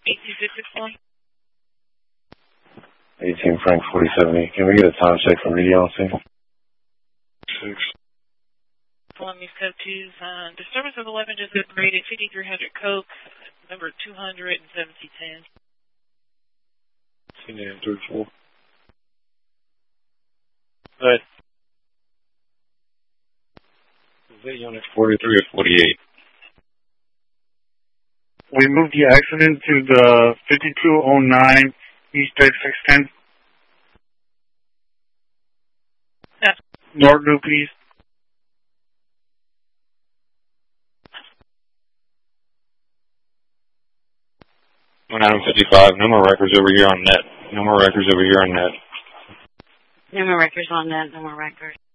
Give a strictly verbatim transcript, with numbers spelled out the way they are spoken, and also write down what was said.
eight two six six one. eighteen Frank forty-seven E. Can we get a time check from radiology? Six. Columbia Code two's uh, disturbance of eleven just rated fifty-three hundred Coke, number two hundred and seventy ten. Ten and thirty-four. Good. Is that unit forty-three or forty-eight? We moved the accident to the fifty-two oh nine East Texas ten. Yeah. North Loop East. one item fifty-five. No more records over here on net. No more records over here on net. No more records on that. No more records.